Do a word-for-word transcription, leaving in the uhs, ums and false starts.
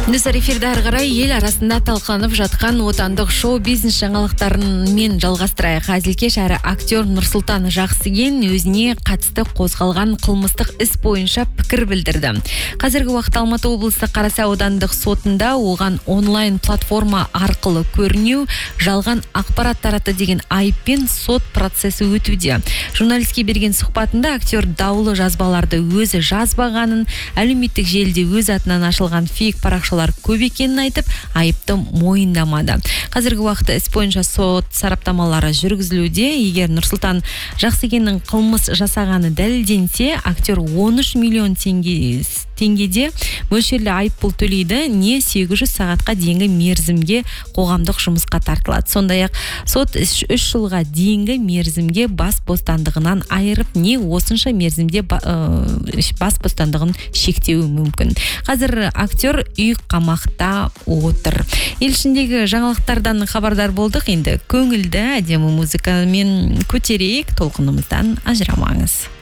Достар, эфирде ары қарай ел арасында талқыланып жатқан отандық шоу-бизнес жаңалықтарын мен жалғастырайық. Әзілкеш әрі актер Нұрсұлтан Жақсыген өзіне қатысты қозғалған қылмыстық іс бойынша пікір білдірді. Қазіргі уақытта Алматы облыстық Қарасай аудандық сотында оған онлайн платформа арқылы көрінеу, жалған ақпарат таратты деген айыппен сот процесі өтуде. Журналистке берген сұхбатында актер даулы жазбаларды өзі жазбағанын, әлеуметтік желіде өз атынан ашылған фейк парақшалар көп екенін айтып, айыпты мойындамады. Қазіргі уақытта іс бойынша сот сараптамалары жүргізілуде. Егер Нұрсұлтан Жақсыгеннің қылмыс жасағаны дәлелденсе, актер он үш миллион теңге теңгеде мөлшерлі айыппұл төлейді, не сегіз жүз сағатқа дейінгі мерзімге қоғамдық жұмысқа тартылады. Сондай-ақ сот үш жылға дейінгі мерзімге бас бостандығынан айырып, не осынша мерзімде бас бостандығын шектеуі мүмкін. Қазір актер үй қамақта отыр. Ел ішіндегі жаңалықтардан хабардар болдық. Енді көңілді әдемі музыкамен көтерейік, толқынымыздан ажырамаңыз.